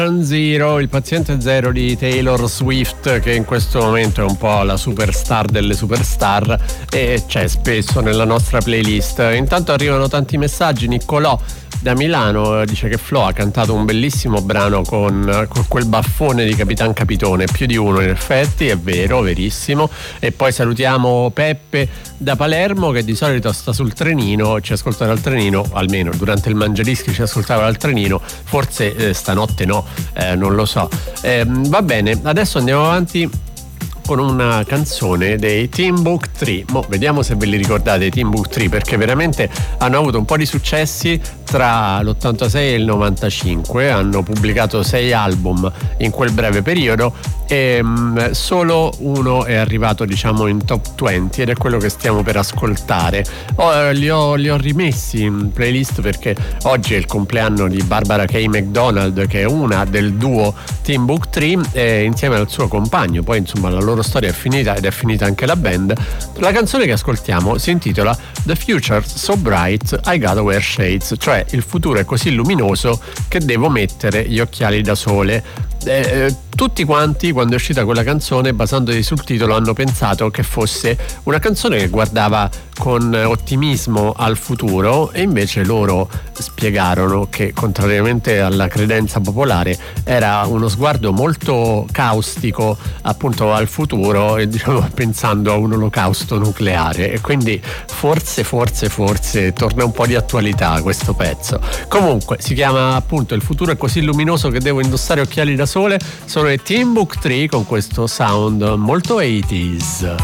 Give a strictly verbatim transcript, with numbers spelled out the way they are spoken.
Zero, il paziente zero di Taylor Swift, che in questo momento è un po' la superstar delle superstar e c'è spesso nella nostra playlist. Intanto arrivano tanti messaggi. Niccolò da Milano dice che Flo ha cantato un bellissimo brano con, con quel baffone di Capitan Capitone, più di uno in effetti, è vero, verissimo. E poi salutiamo Peppe da Palermo, che di solito sta sul trenino, ci ascolta dal trenino, almeno durante il Mangiadischi ci ascoltava dal trenino, forse eh, stanotte no, eh, non lo so. Eh, va bene, adesso andiamo avanti con una canzone dei Timbuk tre. Mo vediamo se ve li ricordate i Timbuk tre, perché veramente hanno avuto un po' di successi tra l'ottantasei e il novantacinque, hanno pubblicato sei album in quel breve periodo e mh, solo uno è arrivato diciamo in top venti ed è quello che stiamo per ascoltare. Oh, li, ho, li ho rimessi in playlist perché oggi è il compleanno di Barbara K. McDonald, che è una del duo Timbuk tre, e insieme al suo compagno poi insomma la loro storia è finita ed è finita anche la band. La canzone che ascoltiamo si intitola The Future's So Bright I Gotta Wear Shades, cioè il futuro è così luminoso che devo mettere gli occhiali da sole. Eh, tutti quanti quando è uscita quella canzone, basandosi sul titolo, hanno pensato che fosse una canzone che guardava con ottimismo al futuro, e invece loro spiegarono che, contrariamente alla credenza popolare, era uno sguardo molto caustico appunto al futuro, e diciamo pensando a un olocausto nucleare, e quindi forse forse forse torna un po' di attualità questo pezzo. Comunque si chiama appunto Il futuro è così luminoso che devo indossare occhiali da sole. Sono i Timbuk tre con questo sound molto ottanta.